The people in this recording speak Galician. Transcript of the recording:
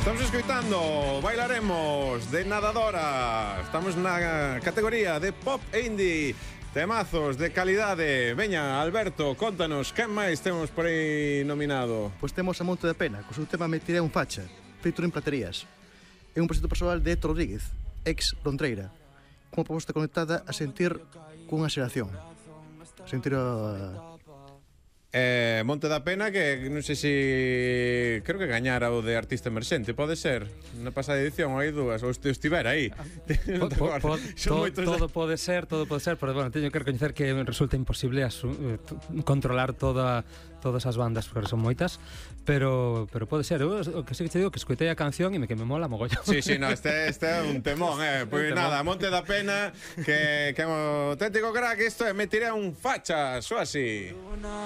Estamos escoitando Bailaremos de Nadadora. Estamos na categoría de pop e indie. Temazos de calidade. Veña, Alberto, contanos, quen máis temos por aí nominado? Pois temos a Monte da Pena, co seu tema Me tirei un facha, feito en Platerías. É un proxecto persoal de Héctor Rodríguez, ex Lontreira, cunha proposta conectada a sentir cunha xeración. Sentir a... Monte da Pena, que non sei se creo que gañara o de artista emerxente, pode ser? Na pasada edición hai dúas, ou estivera aí. Todo pode ser, pero bueno, teño que recoñecer que resulta imposible controlar todas as bandas, porque son moitas, pero pode ser. O que sí que te digo que escoitei a canción e que me mola mogollón. Sí, no, este é un temón, Pois nada, Monte da Pena, que é un auténtico crack. Isto é Me tirei un facha, só así.